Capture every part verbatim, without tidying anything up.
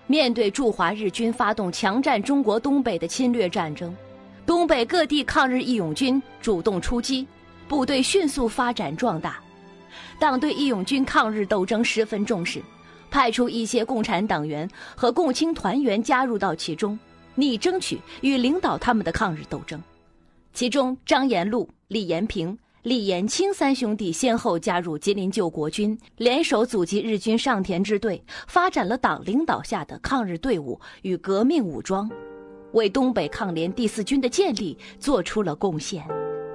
面对驻华日军发动强占中国东北的侵略战争，东北各地抗日义勇军主动出击，部队迅速发展壮大。党对义勇军抗日斗争十分重视，派出一些共产党员和共青团员加入到其中，拟争取与领导他们的抗日斗争。其中张延禄、李延平、李延清三兄弟先后加入吉林救国军，联手阻击日军上田支队，发展了党领导下的抗日队伍与革命武装，为东北抗联第四军的建立做出了贡献。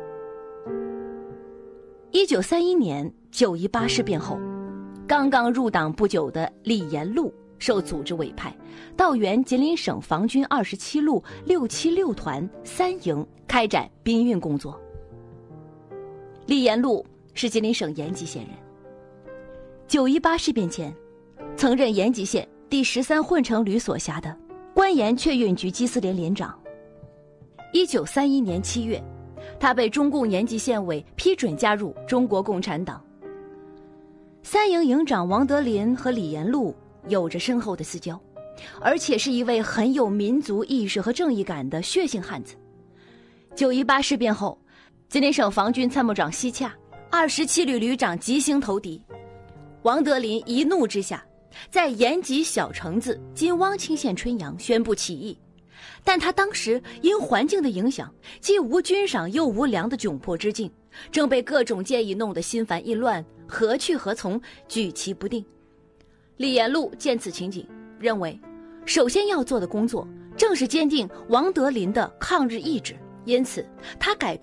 一九三一年九一八事变后，刚刚入党不久的李延禄受组织委派，到原吉林省防军二十七路六七六团三营开展兵运工作。李延禄是吉林省延吉县人，九一八事变前，曾任延吉县第十三混成旅所辖的关沿确运局机司连连长。一九三一年七月，他被中共延吉县委批准加入中国共产党。三营营长王德林和李延禄有着深厚的私交，而且是一位很有民族意识和正义感的血性汉子。九一八事变后，吉林省防军参谋长西洽、二十七旅旅长吉星投敌，王德林一怒之下，在延吉小城子今汪清县春阳宣布起义。但他当时因环境的影响，既无军赏又无粮的窘迫之境，正被各种建议弄得心烦意乱，何去何从，举棋不定。李延禄见此情景，认为首先要做的工作正是坚定王德林的抗日意志，因此他改变